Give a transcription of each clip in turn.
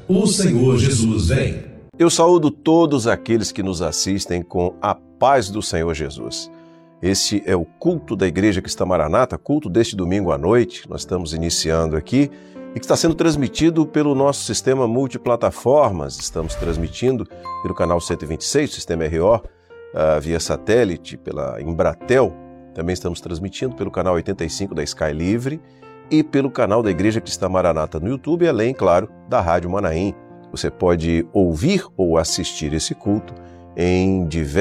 O Senhor Jesus vem. Eu saúdo todos aqueles que nos assistem com a paz do Senhor Jesus. Este é o culto da Igreja Cristã Maranata, culto deste domingo à noite, nós estamos iniciando aqui, e que está sendo transmitido pelo nosso sistema multiplataformas. Estamos transmitindo pelo canal 126, sistema RO, via satélite, pela Embratel. Também estamos transmitindo pelo canal 85 da Sky Livre e pelo canal da Igreja Cristã Maranata no YouTube, além, claro, da Rádio Manaim. Você pode ouvir ou assistir esse culto em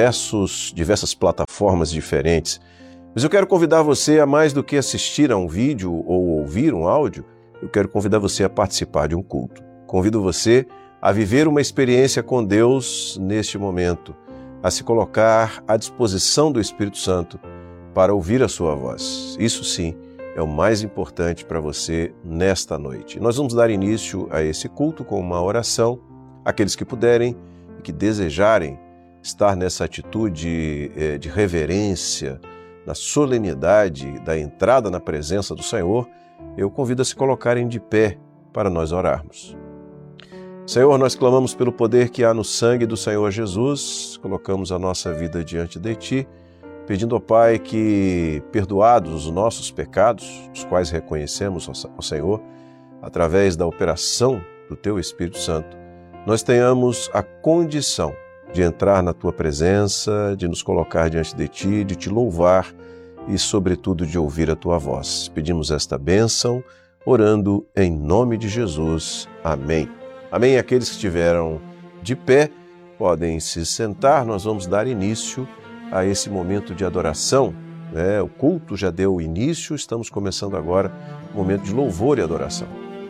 diversas plataformas diferentes. Mas eu quero convidar você a mais do que assistir a um vídeo ou ouvir um áudio, eu quero convidar você a participar de um culto. Convido você a viver uma experiência com Deus neste momento, a se colocar à disposição do Espírito Santo para ouvir a sua voz. Isso sim é o mais importante para você nesta noite. Nós vamos dar início a esse culto com uma oração. Aqueles que puderem e que desejarem estar nessa atitude de reverência, na solenidade da entrada na presença do Senhor, eu convido a se colocarem de pé para nós orarmos. Senhor, nós clamamos pelo poder que há no sangue do Senhor Jesus, colocamos a nossa vida diante de Ti, pedindo ao Pai que, perdoados os nossos pecados, os quais reconhecemos ao Senhor, através da operação do Teu Espírito Santo, nós tenhamos a condição de entrar na Tua presença, de nos colocar diante de Ti, de Te louvar e, sobretudo, de ouvir a Tua voz. Pedimos esta bênção, orando em nome de Jesus. Amém. Amém. Aqueles que estiveram de pé podem se sentar, nós vamos dar início a esse momento de adoração. O culto já deu início, estamos começando agora o momento de louvor e adoração.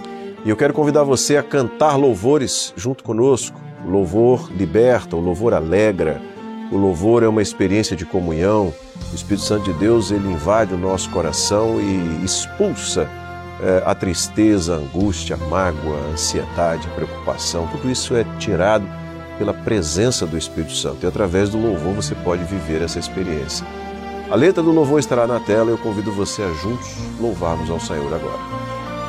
E eu quero convidar você a cantar louvores junto conosco. O louvor liberta, o louvor alegra, o louvor é uma experiência de comunhão. O Espírito Santo de Deus, ele invade o nosso coração e expulsa a tristeza, a angústia, a mágoa, a ansiedade, a preocupação. Tudo isso é tirado pela presença do Espírito Santo. E através do louvor você pode viver essa experiência. A letra do louvor estará na tela e eu convido você a juntos louvarmos ao Senhor agora.